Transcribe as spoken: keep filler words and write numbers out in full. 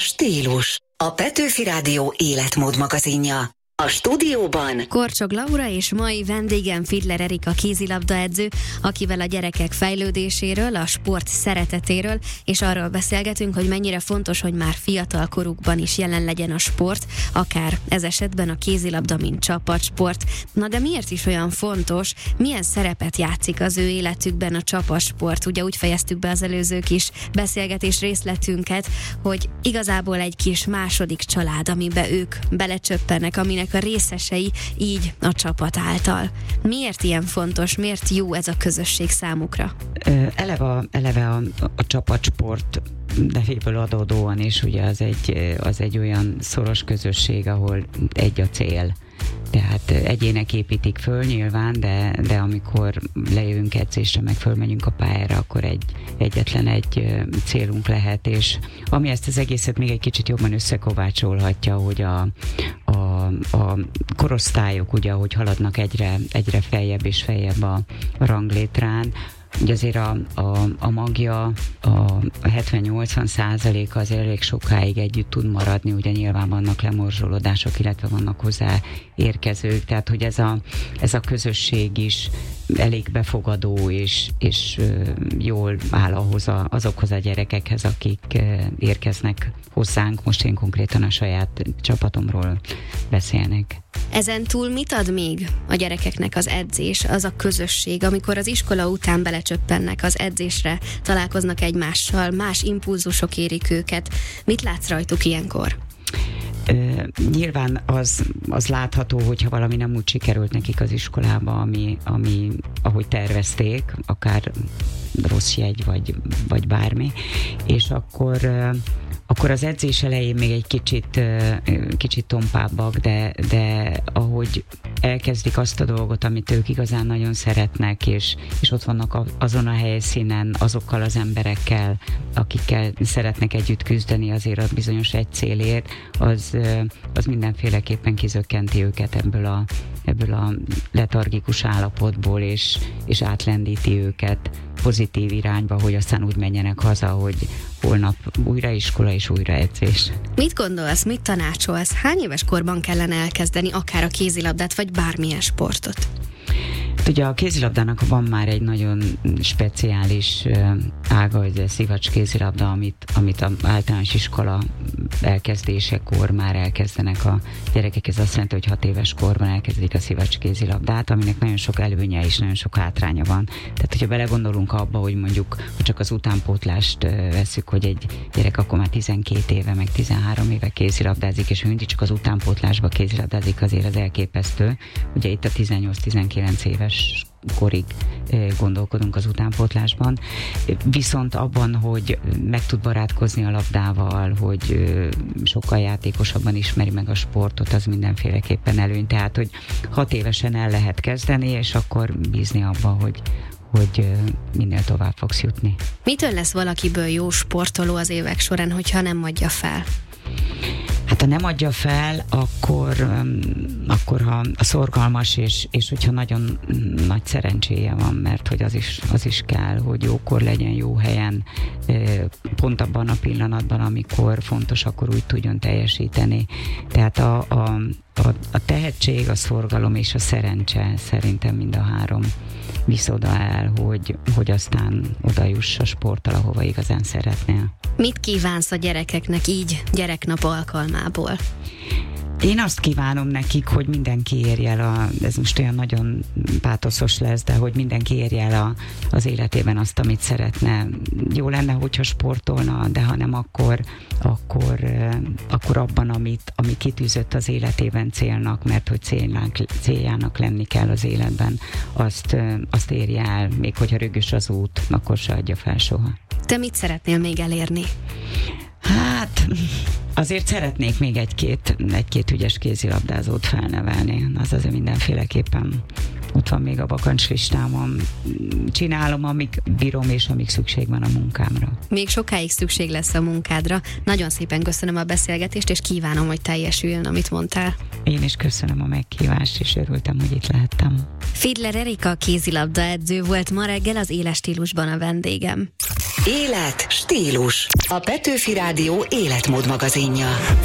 Stílus. A Petőfi Rádió életmód magazinja. A stúdióban Korcsog Laura és mai vendégem Fiedler Erika kézilabdaedző, akivel a gyerekek fejlődéséről, a sport szeretetéről, és arról beszélgetünk, hogy mennyire fontos, hogy már fiatal korukban is jelen legyen a sport, akár ez esetben a kézilabda, mint csapatsport. Na de miért is olyan fontos, milyen szerepet játszik az ő életükben a csapatsport? Ugye úgy fejeztük be az előző kis beszélgetés részletünket, hogy igazából egy kis második család, amiben ők belecsöppennek, aminek a részesei így a csapat által. Miért ilyen fontos, miért jó ez a közösség számukra? Eleve, eleve a, a csapatsport nevéből adódóan is, ugye az egy, az egy olyan szoros közösség, ahol egy a cél. Tehát egyének építik föl nyilván, de, de amikor lejövünk edzésre, meg fölmegyünk a pályára, akkor egy, egyetlen egy célunk lehet, és ami ezt az egészet még egy kicsit jobban összekovácsolhatja, hogy a, a, a korosztályok, ugye, ahogy haladnak egyre, egyre feljebb és feljebb a, a ranglétrán, ugye azért a, a, a magja, a hetven-nyolcvan százalék az elég sokáig együtt tud maradni, ugye nyilván vannak lemorzsolódások, illetve vannak hozzá érkezők, tehát hogy ez a, ez a közösség is elég befogadó, és, és jól áll ahhoz a, azokhoz a gyerekekhez, akik érkeznek hozzánk. Most én konkrétan a saját csapatomról beszélnek. Ezen túl mit ad még a gyerekeknek az edzés, az a közösség, amikor az iskola után belecsöppennek az edzésre, találkoznak egymással, más impulzusok érik őket? Mit látsz rajtuk ilyenkor? Uh, nyilván az, az látható, hogyha valami nem úgy sikerült nekik az iskolába, ami, ami ahogy tervezték, akár rossz jegy, vagy, vagy bármi, és akkor uh, akkor az edzés elején még egy kicsit, kicsit tompábbak, de, de ahogy elkezdik azt a dolgot, amit ők igazán nagyon szeretnek, és, és ott vannak azon a helyszínen azokkal az emberekkel, akikkel szeretnek együtt küzdeni azért a bizonyos egy célért, az, az mindenféleképpen kizökkenti őket ebből a, ebből a letargikus állapotból, és, és átlendíti őket pozitív irányba, hogy aztán úgy menjenek haza, hogy holnap újra iskola és újra edzés. Mit gondolsz, mit tanácsolsz? Hány éves korban kellene elkezdeni akár a kézilabdát, vagy bármilyen sportot? Ugye a kézilabdának van már egy nagyon speciális ága, hogy a szivacs kézilabda, amit, amit az általános iskola elkezdésekor már elkezdenek a gyerekek. Ez azt jelenti, hogy hat éves korban elkezdik a szivacs kézilabdát, aminek nagyon sok előnye és nagyon sok hátránya van. Tehát, hogyha belegondolunk abba, hogy mondjuk hogy csak az utánpótlást veszük, hogy egy gyerek akkor már tizenkét éve, meg tizenhárom éve kézilabdázik, és mindig csak az utánpótlásba kézilabdázik, azért az elképesztő. Ugye itt a tizennyolc-tizenkilenc éves korig gondolkodunk az utánpótlásban. Viszont abban, hogy meg tud barátkozni a labdával, hogy sokkal játékosabban ismeri meg a sportot, az mindenféleképpen előny. Tehát, hogy hat évesen el lehet kezdeni, és akkor bízni abban, hogy hogy minél tovább fogsz jutni. Mitől lesz valakiből jó sportoló az évek során, hogyha nem adja fel? Hát ha nem adja fel, akkor, um, akkor ha a szorgalmas, és, és hogyha nagyon nagy szerencséje van, mert hogy az is, az is kell, hogy jókor legyen, jó helyen, pont abban a pillanatban, amikor fontos, akkor úgy tudjon teljesíteni. Tehát a, a, a, a tehetség, a szorgalom és a szerencse szerintem mind a három visz oda el, hogy, hogy aztán oda juss a sporttal, ahova igazán szeretnél. Mit kívánsz a gyerekeknek így gyereknap alkalmából? Én azt kívánom nekik, hogy mindenki érje el, a, ez most olyan nagyon pátoszos lesz, de hogy mindenki érje el a, az életében azt, amit szeretne. Jó lenne, hogyha sportolna, de ha nem, akkor, akkor, akkor abban, amit, ami kitűzött az életében célnak, mert hogy célnak, céljának lenni kell az életben, azt, azt érje el, még hogyha rögös az út, akkor se adja fel soha. Te mit szeretnél még elérni? Hát azért szeretnék még egy-két, egy-két ügyes kézilabdázót felnevelni. Az azért mindenféleképpen ott van még a bakancslistámon. Csinálom, amíg bírom, és amíg szükség van a munkámra. Még sokáig szükség lesz a munkádra. Nagyon szépen köszönöm a beszélgetést, és kívánom, hogy teljesüljön, amit mondtál. Én is köszönöm a meghívást, és örültem, hogy itt lehettem. Fiedler Erika kézilabda edző volt ma reggel az Éles stílusban a vendégem. Élet, stílus. A Petőfi Rádió életmód magazinja.